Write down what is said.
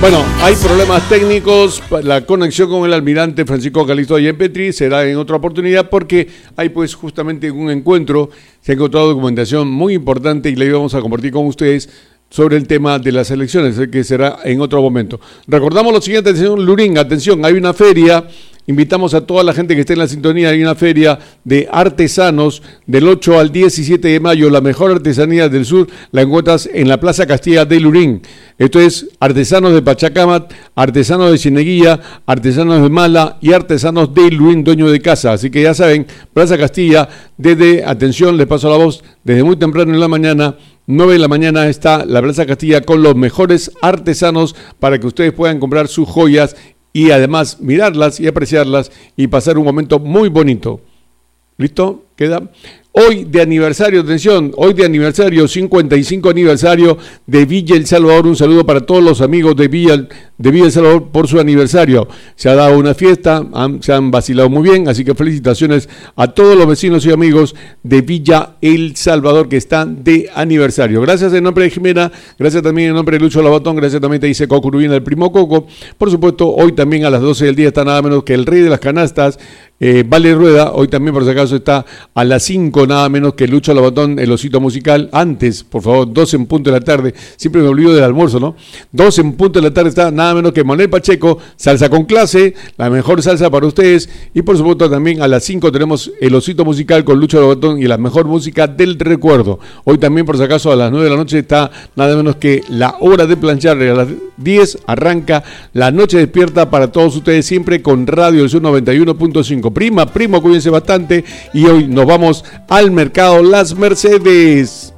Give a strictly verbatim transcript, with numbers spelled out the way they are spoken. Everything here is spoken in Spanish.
Bueno, hay problemas técnicos, la conexión con el almirante Francisco Calixto Ayempetri será en otra oportunidad porque hay pues justamente un encuentro, se ha encontrado documentación muy importante y la íbamos a compartir con ustedes sobre el tema de las elecciones, que será en otro momento. Recordamos lo siguiente, atención Lurín, atención, hay una feria. Invitamos a toda la gente que esté en la sintonía. Hay una feria de artesanos del ocho al diecisiete de mayo. La mejor artesanía del sur la encuentras en la Plaza Castilla de Lurín. Esto es artesanos de Pachacamac, artesanos de Cieneguilla, artesanos de Mala y artesanos de Lurín, dueño de casa. Así que ya saben, Plaza Castilla, desde, atención, les paso la voz, desde muy temprano en la mañana, nueve de la mañana está la Plaza Castilla con los mejores artesanos para que ustedes puedan comprar sus joyas y además mirarlas y apreciarlas y pasar un momento muy bonito. ¿Listo? ¿Queda? Hoy de aniversario, atención, hoy de aniversario, cincuenta y cinco aniversario de Villa El Salvador. Un saludo para todos los amigos de Villa, de Villa El Salvador por su aniversario. Se ha dado una fiesta, han, se han vacilado muy bien, así que felicitaciones a todos los vecinos y amigos de Villa El Salvador que están de aniversario. Gracias en nombre de Jimena, gracias también en nombre de Lucho Labatón, gracias también te dice Coco Rubina, el primo Coco. Por supuesto, hoy también a las doce del día está nada menos que el rey de las canastas, eh, Vale Rueda. Hoy también por si acaso está a las cinco nada menos que Lucho Labatón, el osito musical. Antes, por favor, doce en punto de la tarde, siempre me olvido del almuerzo, ¿no? doce en punto de la tarde está nada menos que Manuel Pacheco, salsa con clase, la mejor salsa para ustedes. Y por supuesto también a las cinco tenemos el osito musical con Lucho Labatón y la mejor música del recuerdo. Hoy también por si acaso a las nueve de la noche está nada menos que la hora de planchar. A las diez arranca la noche despierta para todos ustedes, siempre con Radio del Sur noventa y uno punto cinco. Prima, primo, cuídense bastante y hoy nos vamos al mercado Las Mercedes.